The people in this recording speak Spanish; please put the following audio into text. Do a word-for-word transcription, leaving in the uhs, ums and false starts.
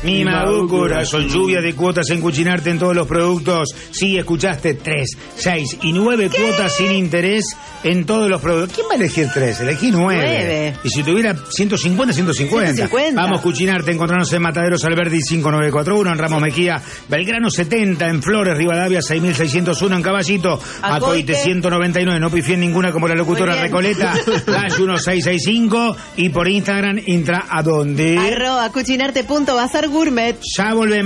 Mi Mabucura, son lluvia de cuotas en Cuchinarte en todos los productos. Sí, escuchaste, tres, seis y nueve cuotas sin interés en todos los productos. ¿Quién va a elegir tres? Elegí nueve. nueve. Y si tuviera ciento cincuenta, ciento cincuenta. ciento cincuenta. Vamos, Cuchinarte, encontrarnos en Mataderos Alberdi cinco nueve cuatro uno, en Ramos Mejía, Belgrano setenta, en Flores, Rivadavia seis mil seiscientos uno, en Caballito, Acoite ciento noventa y nueve, no pifié ninguna como la locutora Recoleta, Dash dieciséis sesenta y cinco, y por Instagram entra a dónde. Arroba cuchinarte punto bazar gourmet. Ya volvemos.